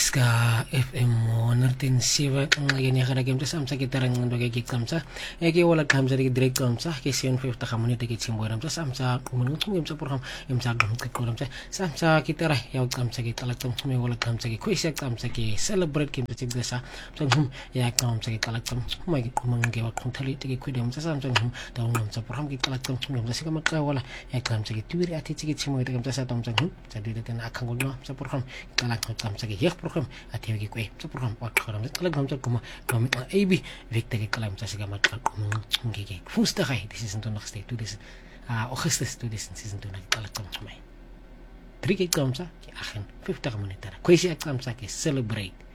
Ska FM 107 ngayon ya kada game sam sa kita rang ndo kay kamsa ke wala kamsa di direct kamsa ke 750 kamuni de ke chimboram sa samsa kumun ngum sa program sa gam ke kolam sa samsa kita ra ya kamsa ke talak tum me wala kamsa ke kuisa kamsa ke celebrate kim sa sa hum ya kamsa ke talak tum mai kumang ke wak thali te ke kuidam sa samsa hum ta ngum sa program ke talak tum ngum sa ka makka wala ya kamsa ke tuiri ati ke chimoy de kamsa sa tum sa hum sa di de na akang gol sa program talak kamsa ke program ati gi kwe sa program wat karam talag bam sa kuma kami AB victor ke kalam sa siga mat kuma ngi fusta kai this is into next day to this Augustus to this season to na talag kam may 3 ke kam sa ki akhin 50 minutes kwe si akam sa ke celebrate